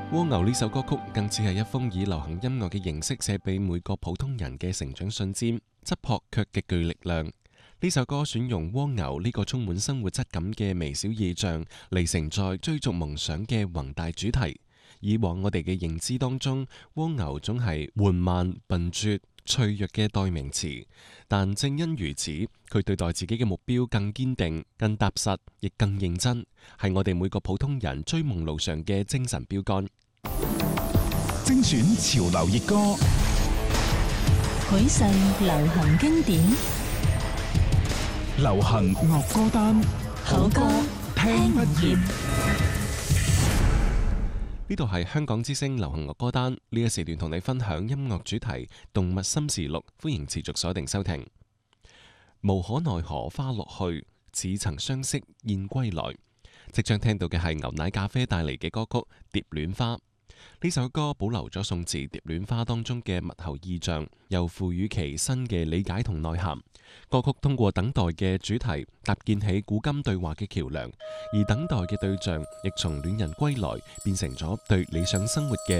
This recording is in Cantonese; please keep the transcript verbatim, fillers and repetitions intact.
蝸牛呢首歌曲更似係一封以流行音樂嘅形式寫俾每個普通人嘅成長信箋，質樸卻極具力量。呢首歌選用蝸牛呢個充滿生活質感嘅微小意象嚟承載追逐夢想嘅宏大主題。以往我哋嘅認知當中，蝸牛總係緩慢、笨拙、脆弱嘅代名詞，但正因如此，佢對待自己嘅目標更堅定、更踏實，亦更認真，係我哋每個普通人追夢路上嘅精神標杆。 精選潮流熱歌， 許世流行經典， 流行樂歌單， 好歌聽不厭。 呢度係香港之聲流行樂歌單，呢個時段同你分享音樂主題《動物心事錄》，歡迎持續鎖定收聽。無可奈何花落去，似曾相識燕歸來。即將聽到嘅係牛奶咖啡帶嚟嘅歌曲《蝶戀花》。呢首歌保留咗宋詞《蝶戀花》當中嘅物候意象，又賦予其新嘅理解同內涵。歌曲通過等待嘅主題搭建起古今對話嘅橋梁，而等待嘅對象亦從戀人歸來變成咗對理想生活嘅